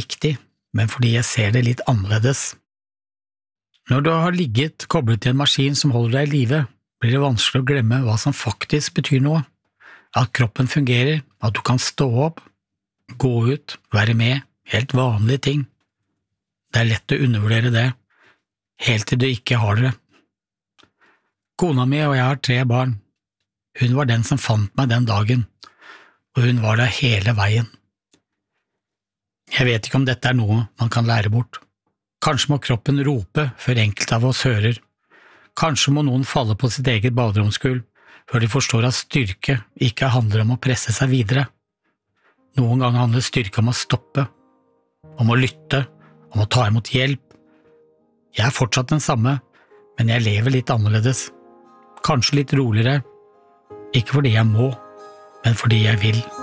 riktig, men fordi jeg ser det litt annerledes. Når du har ligget koblet til en maskin som holder deg i live, blir det vanskelig å glemme hva som faktisk betyr noe. At kroppen fungerer, at du kan stå opp, gå ut, være med, helt vanlige ting. Det er lett å undervurdere det, helt til du ikke har det. Kona mi og jeg har 3 barn. Hun var den som fant meg den dagen, og hun var der hele veien. Jeg vet ikke om dette er noe man kan lære bort. Kanskje må kroppen rope før enkelte av oss hører. Kanskje må noen falle på sitt eget baderomsgulv før de forstår at styrke ikke handler om å presse seg videre. Noen ganger handler styrke om å stoppe, om å lytte, om å ta imot hjelp. Jeg er fortsatt den samme, men jeg lever litt annerledes. Kanskje litt roligere. Ikke fordi jeg må, men fordi jeg vil.